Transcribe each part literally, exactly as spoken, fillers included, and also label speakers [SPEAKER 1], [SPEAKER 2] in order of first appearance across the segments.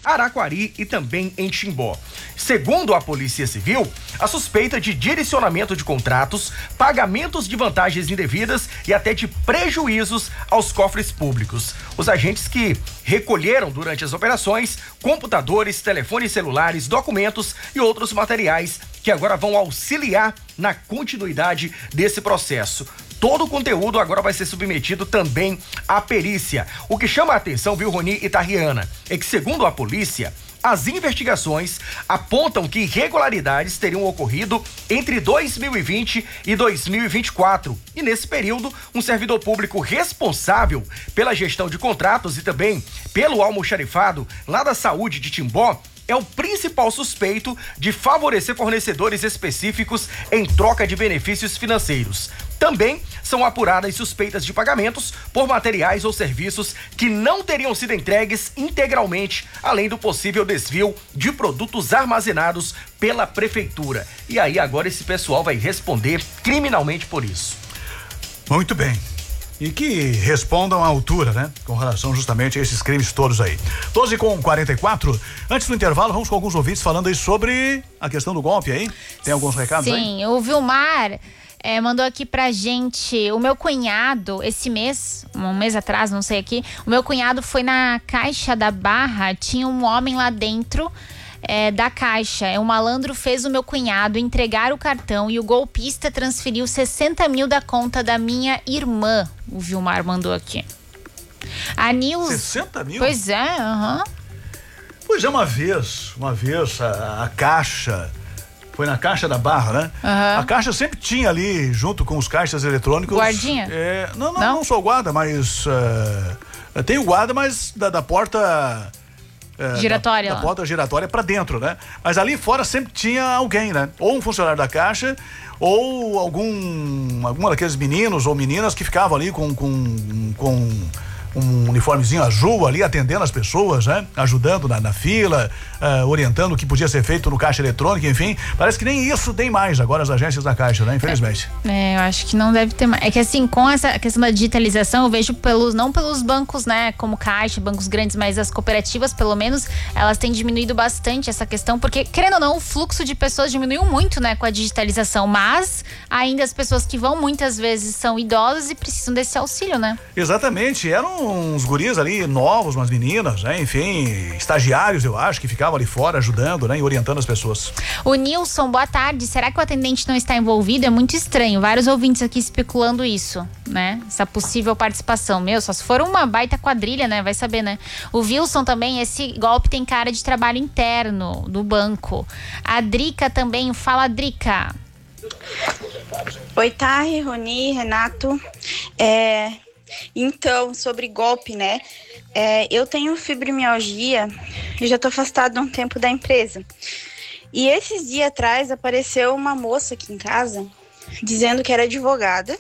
[SPEAKER 1] Araquari e também em Timbó. Segundo a Polícia Civil, a suspeita de direcionamento de contratos, pagamentos de vantagens indevidas e até de prejuízos aos cofres públicos. Os agentes que recolheram durante as operações computadores, telefones celulares, documentos e outros materiais que agora vão auxiliar na continuidade desse processo. Todo o conteúdo agora vai ser submetido também à perícia. O que chama a atenção, viu, Rony e Tariana, é que, segundo a polícia, as investigações apontam que irregularidades teriam ocorrido entre dois mil e vinte e dois mil e vinte e quatro. E nesse período, um servidor público responsável pela gestão de contratos e também pelo almoxarifado lá da saúde de Timbó é o principal suspeito de favorecer fornecedores específicos em troca de benefícios financeiros. Também são apuradas suspeitas de pagamentos por materiais ou serviços que não teriam sido entregues integralmente, além do possível desvio de produtos armazenados pela prefeitura. E aí agora esse pessoal vai responder criminalmente por isso.
[SPEAKER 2] Muito bem. E que respondam à altura, né? Com relação justamente a esses crimes todos aí. doze com quarenta e quatro. Antes do intervalo, vamos com alguns ouvintes falando aí sobre a questão do golpe aí. Tem alguns recados
[SPEAKER 3] Sim,
[SPEAKER 2] aí?
[SPEAKER 3] Sim, o Vilmar é, mandou aqui pra gente, o meu cunhado, esse mês, um mês atrás, não sei aqui, o meu cunhado foi na Caixa da Barra, tinha um homem lá dentro É, da caixa. O malandro fez o meu cunhado entregar o cartão e o golpista transferiu sessenta mil da conta da minha irmã. O Vilmar mandou aqui. A Nils...
[SPEAKER 2] sessenta mil?
[SPEAKER 3] Pois é, aham. Uhum.
[SPEAKER 2] Pois é, uma vez, uma vez a, a Caixa, foi na Caixa da Barra, né?
[SPEAKER 3] Uhum.
[SPEAKER 2] A Caixa sempre tinha ali, junto com os caixas eletrônicos...
[SPEAKER 3] Guardinha?
[SPEAKER 2] É, não, não,
[SPEAKER 3] não,
[SPEAKER 2] não sou guarda, mas... Uh, tem o guarda, mas da, da porta... É,
[SPEAKER 3] giratória.
[SPEAKER 2] Da, da porta giratória pra dentro, né? Mas ali fora sempre tinha alguém, né? Ou um funcionário da Caixa, ou algum alguma daqueles meninos ou meninas que ficavam ali com com, com um uniformezinho azul ali, atendendo as pessoas, né? Ajudando na, na fila, uh, orientando o que podia ser feito no caixa eletrônico, enfim. Parece que nem isso tem mais agora as agências da Caixa, né? Infelizmente.
[SPEAKER 3] É, é, eu acho que não deve ter mais. É que assim, com essa questão da digitalização, eu vejo pelos, não pelos bancos, né? Como Caixa, bancos grandes, mas as cooperativas, pelo menos, elas têm diminuído bastante essa questão, porque, querendo ou não, o fluxo de pessoas diminuiu muito, né? Com a digitalização, mas ainda as pessoas que vão muitas vezes são idosas e precisam desse auxílio, né?
[SPEAKER 2] Exatamente, eram uns guris ali novos, umas meninas, né? Enfim, estagiários, eu acho, que ficavam ali fora ajudando, né? E orientando as pessoas.
[SPEAKER 3] O Nilson, boa tarde. Será que o atendente não está envolvido? É muito estranho. Vários ouvintes aqui especulando isso, né? Essa possível participação. Meu, só se for uma baita quadrilha, né? Vai saber, né? O Wilson também, esse golpe tem cara de trabalho interno do banco. A Drica também, fala Drica.
[SPEAKER 4] Oi, Tari, Rony, Renato. É... Então, sobre golpe, né? É, eu tenho fibromialgia e já tô afastada há um tempo da empresa. E esses dias atrás apareceu uma moça aqui em casa dizendo que era advogada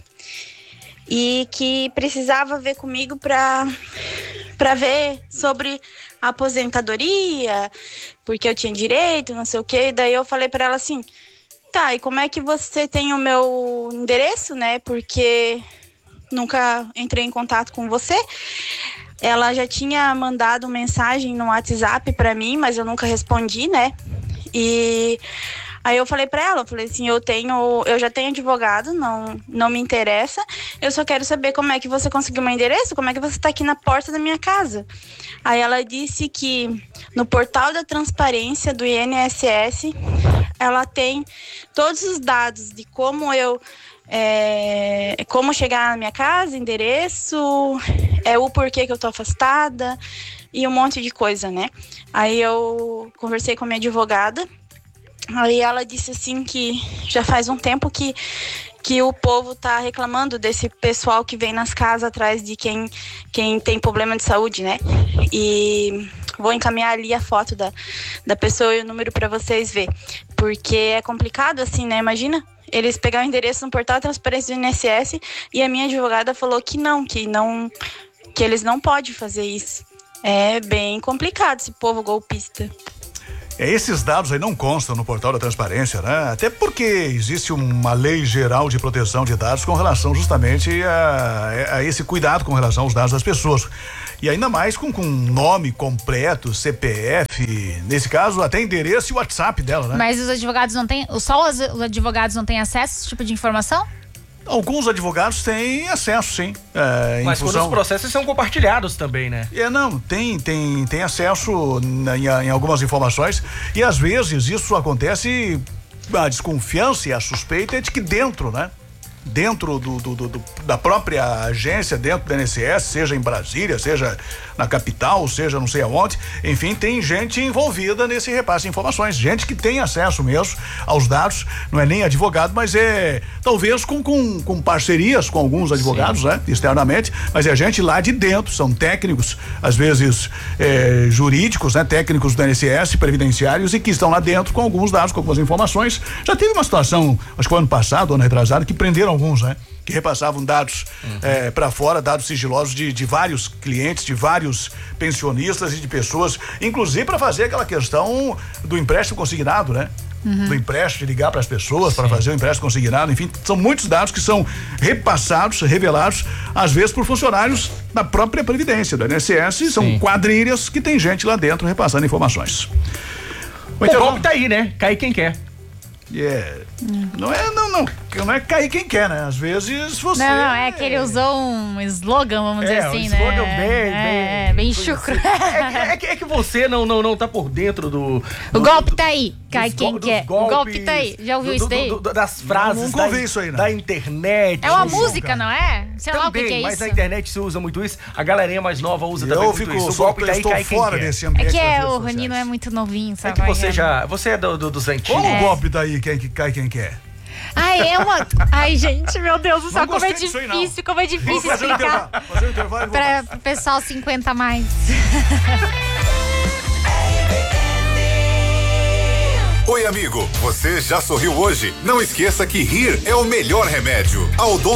[SPEAKER 4] e que precisava ver comigo para para ver sobre a aposentadoria, porque eu tinha direito, não sei o quê. Daí eu falei para ela assim: tá, e como é que você tem o meu endereço, né? Porque nunca entrei em contato com você. Ela já tinha mandado mensagem no WhatsApp pra mim, mas eu nunca respondi, né? E aí eu falei pra ela, eu falei assim, eu tenho, eu já tenho advogado, não, não me interessa. Eu só quero saber como é que você conseguiu meu endereço, como é que você tá aqui na porta da minha casa. Aí ela disse que no portal da transparência do I N S S, ela tem todos os dados de como eu É, como chegar na minha casa, endereço, é o porquê que eu tô afastada e um monte de coisa, né? Aí eu conversei com a minha advogada, aí ela disse assim que já faz um tempo que, que o povo tá reclamando desse pessoal que vem nas casas atrás de quem, quem tem problema de saúde, né? E vou encaminhar ali a foto da, da pessoa e o número para vocês verem, porque é complicado assim, né? Imagina eles pegaram o endereço no portal de transparência do I N S S e a minha advogada falou que não, que não, que eles não podem fazer isso. É bem complicado esse povo golpista.
[SPEAKER 2] É, esses dados aí não constam no portal da transparência, né? Até porque existe uma lei geral de proteção de dados com relação justamente a, a esse cuidado com relação aos dados das pessoas. E ainda mais com, com nome completo, C P F, nesse caso até endereço e WhatsApp dela, né?
[SPEAKER 3] Mas os advogados não têm, só os advogados não têm acesso a esse tipo de informação?
[SPEAKER 2] Alguns advogados têm acesso, sim. É,
[SPEAKER 1] Mas
[SPEAKER 2] função...
[SPEAKER 1] quando os processos são compartilhados também, né?
[SPEAKER 2] É, não, tem, tem, tem acesso na, em, em algumas informações e às vezes isso acontece, a desconfiança e a suspeita é de que dentro, né? Dentro do, do, do, do, da própria agência, dentro do I N S S, seja em Brasília, seja na capital, seja não sei aonde, enfim, tem gente envolvida nesse repasse de informações, gente que tem acesso mesmo aos dados, não é nem advogado, mas é talvez com, com, com parcerias com alguns advogados, Sim. né, externamente, mas é gente lá de dentro, são técnicos, às vezes é, jurídicos, né, técnicos do I N S S, previdenciários e que estão lá dentro com alguns dados, com algumas informações. Já teve uma situação, acho que ano passado, ano retrasado, que prenderam alguns, né? Que repassavam dados uhum. é, para fora, dados sigilosos de, de vários clientes, de vários pensionistas e de pessoas, inclusive para fazer aquela questão do empréstimo consignado, né? Uhum. Do empréstimo, de ligar para as pessoas para fazer o empréstimo consignado, enfim, são muitos dados que são repassados, revelados, às vezes por funcionários da própria Previdência, do I N S S, e são quadrilhas que tem gente lá dentro repassando informações.
[SPEAKER 1] O, o golpe tá aí, né? Cai quem quer.
[SPEAKER 2] Yeah. Hum. Não é, não, não, não é cair quem quer, né? Às vezes você...
[SPEAKER 3] Não, não, é que ele usou um slogan, vamos
[SPEAKER 1] é,
[SPEAKER 3] dizer assim,
[SPEAKER 1] um
[SPEAKER 3] né?
[SPEAKER 1] slogan bem,
[SPEAKER 3] é,
[SPEAKER 1] bem...
[SPEAKER 3] bem chucro.
[SPEAKER 1] É, é, é, que, é que você não, não, não tá por dentro do... do
[SPEAKER 3] o golpe
[SPEAKER 1] do,
[SPEAKER 3] tá aí, cai quem
[SPEAKER 1] go,
[SPEAKER 3] quer.
[SPEAKER 1] Golpes,
[SPEAKER 3] o golpe tá aí, já ouviu
[SPEAKER 1] do,
[SPEAKER 3] isso daí?
[SPEAKER 1] Do, do, das frases
[SPEAKER 2] não, nunca
[SPEAKER 1] da,
[SPEAKER 2] ouvi isso aí, não.
[SPEAKER 1] da internet.
[SPEAKER 3] É uma
[SPEAKER 1] usa,
[SPEAKER 3] música, não é? Sei lá o que, que é
[SPEAKER 1] mas
[SPEAKER 3] isso.
[SPEAKER 1] Na internet se usa muito isso, a galerinha mais nova usa
[SPEAKER 2] eu
[SPEAKER 1] também
[SPEAKER 2] fico,
[SPEAKER 1] muito isso. O
[SPEAKER 2] só
[SPEAKER 1] golpe tá aí,
[SPEAKER 2] estou
[SPEAKER 1] cai
[SPEAKER 2] fora
[SPEAKER 1] quem
[SPEAKER 2] desse
[SPEAKER 3] É
[SPEAKER 2] ambiente.
[SPEAKER 3] que é, o Rony não é muito novinho,
[SPEAKER 1] É
[SPEAKER 3] sabe?
[SPEAKER 1] que você já, você é do, do, dos antigos.
[SPEAKER 2] Como
[SPEAKER 3] É.
[SPEAKER 2] o golpe daí, quem que cai quem quer?
[SPEAKER 3] Ai, é uma... Ai, gente, meu Deus do céu,
[SPEAKER 2] Não
[SPEAKER 3] como é
[SPEAKER 2] gostei disso aí, não.
[SPEAKER 3] difícil, como é difícil
[SPEAKER 2] Fazer um
[SPEAKER 3] explicar
[SPEAKER 2] intervalo, fazer um intervalo e
[SPEAKER 3] pra, pro pessoal cinquenta a mais.
[SPEAKER 5] Oi, amigo, você já sorriu hoje? Não esqueça que rir é o melhor remédio. A Odonto